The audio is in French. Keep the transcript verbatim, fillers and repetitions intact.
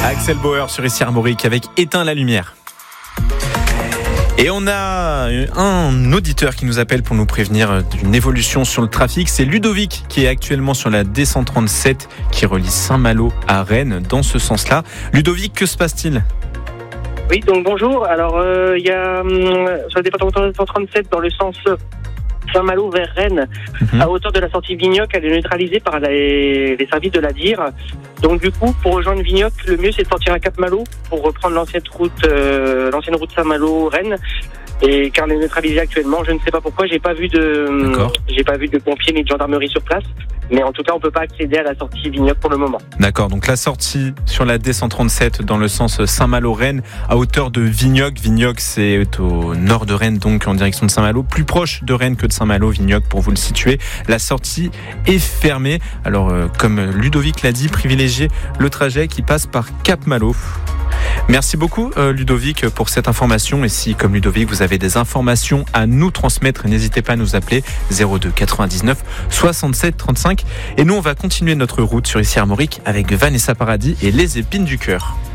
Axel Bauer sur Ici Armorique avec Éteins la lumière. Et on a un auditeur qui nous appelle pour nous prévenir d'une évolution sur le trafic. C'est Ludovic qui est actuellement sur la D cent trente-sept qui relie Saint-Malo à Rennes dans ce sens-là. Ludovic, que se passe-t-il ? Oui, donc bonjour. Alors, il euh, y a hum, sur le département deux cent trente-sept dans le sens Saint-Malo vers Rennes, mmh. à hauteur de la sortie Vignoc, elle est neutralisée par les, les services de la D I R. Donc du coup, pour rejoindre Vignoc, le mieux c'est de sortir à Cap-Malo pour reprendre l'ancienne route, euh, l'ancienne route Saint-Malo-Rennes. Et car elle est neutralisée actuellement, je ne sais pas pourquoi, j'ai pas vu de, D'accord. j'ai pas vu de pompiers ni de gendarmerie sur place. Mais en tout cas, on peut pas accéder à la sortie Vignoc pour le moment. D'accord, donc la sortie sur la D cent trente-sept dans le sens Saint-Malo-Rennes à hauteur de Vignoc. Vignoc, c'est au nord de Rennes, donc en direction de Saint-Malo, plus proche de Rennes que de Saint-Malo, Vignoc, pour vous le situer. La sortie est fermée. Alors, euh, comme Ludovic l'a dit, privilégiez le trajet qui passe par Cap-Malo. Merci beaucoup euh, Ludovic pour cette information, et si comme Ludovic vous avez des informations à nous transmettre, n'hésitez pas à nous appeler zéro deux quatre-vingt-dix-neuf soixante-sept trente-cinq, et nous on va continuer notre route sur Ici Armorique avec Vanessa Paradis et les épines du cœur.